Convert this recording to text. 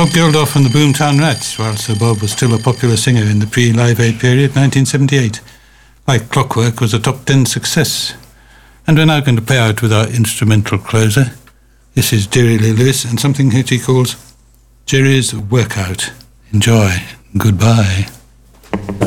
Bob Geldof and the Boomtown Rats, while Sir Bob was still a popular singer in the pre-Live Aid period, 1978. Like Clockwork was a top 10 success. And we're now going to play out with our instrumental closer. This is Jerry Lee Lewis and something that he calls Jerry's Workout. Enjoy. Goodbye.